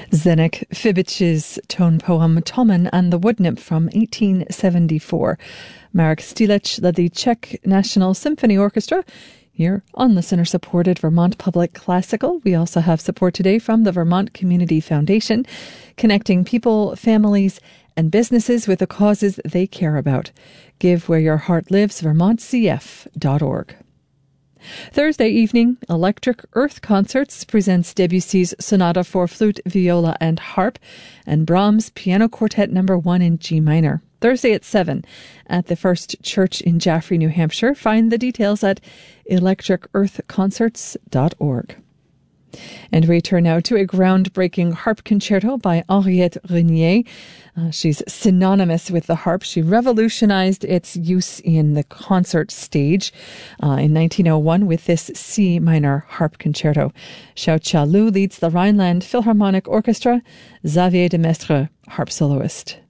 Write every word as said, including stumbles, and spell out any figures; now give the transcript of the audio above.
Zdeněk Fibich's tone poem Tomen and the Wood Nymph from eighteen seventy-four. Marek Stilic led the Czech National Symphony Orchestra here on listener-supported Vermont Public Classical. We also have support today from the Vermont Community Foundation, connecting people, families, and businesses with the causes they care about. Give where your heart lives, vermont c f dot org. Thursday evening, Electric Earth Concerts presents Debussy's Sonata for Flute, Viola, and Harp, and Brahms' Piano Quartet Number One in G minor. Thursday at seven at the First Church in Jaffrey, New Hampshire. Find the details at electric earth concerts dot org. And we turn now to a groundbreaking harp concerto by Henriette Renier. Uh, she's synonymous with the harp. She revolutionized its use in the concert stage uh, in nineteen oh one with this C minor harp concerto. Xiao Lu leads the Rhineland Philharmonic Orchestra, Xavier de Maistre, harp soloist.